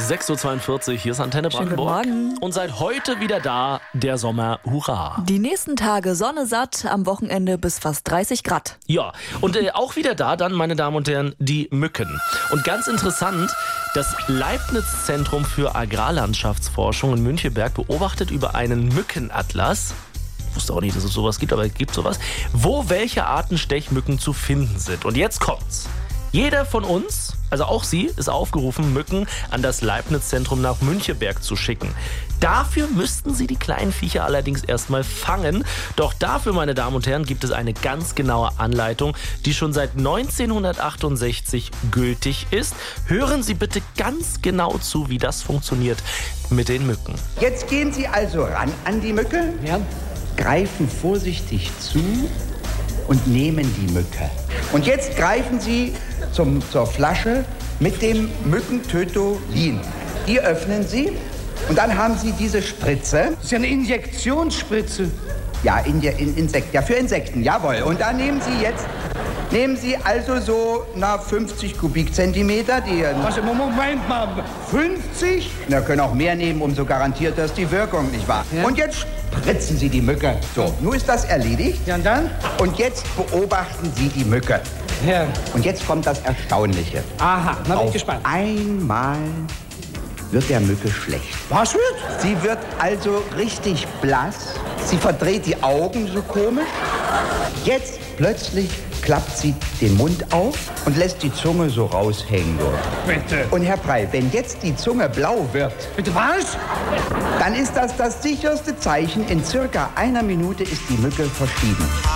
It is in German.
6:42 Uhr, hier ist Antenne Brandenburg. Schönen guten Morgen. Und seit heute wieder da, der Sommer, hurra. Die nächsten Tage Sonne satt, am Wochenende bis fast 30 Grad. Ja, und auch wieder da dann, meine Damen und Herren, die Mücken. Und ganz interessant, das Leibniz-Zentrum für Agrarlandschaftsforschung in Müncheberg beobachtet über einen Mückenatlas, ich wusste auch nicht, dass es sowas gibt, aber es gibt sowas, wo welche Arten Stechmücken zu finden sind. Und jetzt kommt's. Jeder von uns, also auch Sie, ist aufgerufen, Mücken an das Leibniz-Zentrum nach Müncheberg zu schicken. Dafür müssten Sie die kleinen Viecher allerdings erstmal fangen. Doch dafür, meine Damen und Herren, gibt es eine ganz genaue Anleitung, die schon seit 1968 gültig ist. Hören Sie bitte ganz genau zu, wie das funktioniert mit den Mücken. Jetzt gehen Sie also ran an die Mücke, greifen vorsichtig zu und nehmen die Mücke. Und jetzt greifen Sie zur Flasche mit dem Mückentötolin. Die öffnen Sie und dann haben Sie diese Spritze. Das ist ja eine Injektionsspritze. Ja, für Insekten, jawohl. Und dann nehmen Sie also so 50 Kubikzentimeter. Was, Moment mal, 50? Na, können auch mehr nehmen, umso garantierter ist die Wirkung, nicht wahr? Ja. Und jetzt spritzen Sie die Mücke. So, nun ist das erledigt. Ja, und dann? Und jetzt beobachten Sie die Mücke. Ja. Und jetzt kommt das Erstaunliche. Aha, na bin ich Auf gespannt. einmal wird der Mücke schlecht. Was wird? Sie wird also richtig blass. Sie verdreht die Augen so komisch. Jetzt plötzlich klappt sie den Mund auf und lässt die Zunge so raushängen. Bitte. Und Herr Preil, wenn jetzt die Zunge blau wird, Bitte was? dann ist das sicherste Zeichen. In circa einer Minute ist die Mücke verschieden.